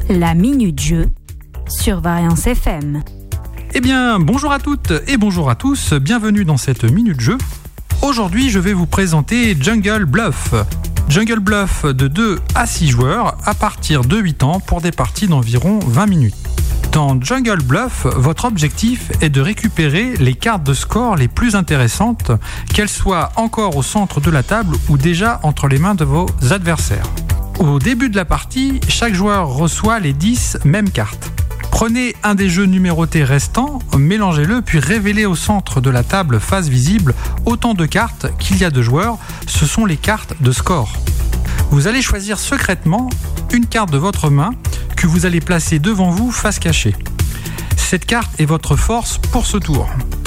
La Minute Jeu sur Variance FM. Eh bien, bonjour à toutes et bonjour à tous, bienvenue dans cette Minute Jeu. Aujourd'hui, je vais vous présenter Jungle Bluff. Jungle Bluff de 2 à 6 joueurs à partir de 8 ans pour des parties d'environ 20 minutes. Dans Jungle Bluff, votre objectif est de récupérer les cartes de score les plus intéressantes, qu'elles soient encore au centre de la table ou déjà entre les mains de vos adversaires. Au début de la partie, chaque joueur reçoit les 10 mêmes cartes. Prenez un des jeux numérotés restants, mélangez-le puis révélez au centre de la table face visible autant de cartes qu'il y a de joueurs, ce sont les cartes de score. Vous allez choisir secrètement une carte de votre main que vous allez placer devant vous face cachée. Cette carte est votre force pour ce tour.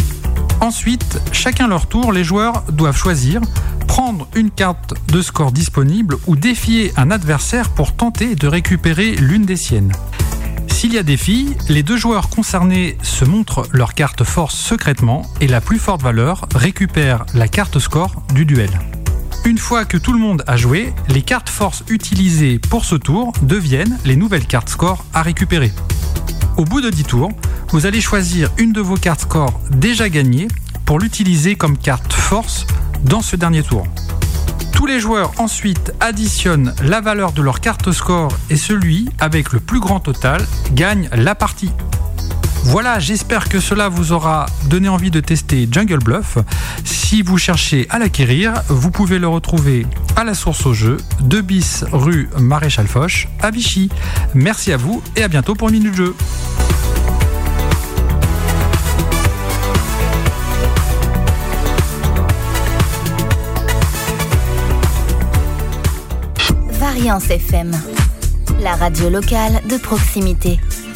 Ensuite, chacun leur tour, les joueurs doivent choisir, prendre une carte de score disponible ou défier un adversaire pour tenter de récupérer l'une des siennes. S'il y a défi, les deux joueurs concernés se montrent leur carte force secrètement et la plus forte valeur récupère la carte score du duel. Une fois que tout le monde a joué, les cartes force utilisées pour ce tour deviennent les nouvelles cartes score à récupérer. Au bout de 10 tours, vous allez choisir une de vos cartes score déjà gagnées pour l'utiliser comme carte force dans ce dernier tour. Tous les joueurs ensuite additionnent la valeur de leur carte score et celui avec le plus grand total gagne la partie. Voilà, j'espère que cela vous aura donné envie de tester Jungle Bluff. Si vous cherchez à l'acquérir, vous pouvez le retrouver à la source au jeu, 2 bis rue Maréchal Foch à Vichy. Merci à vous et à bientôt pour une minute jeu. Variance FM, la radio locale de proximité.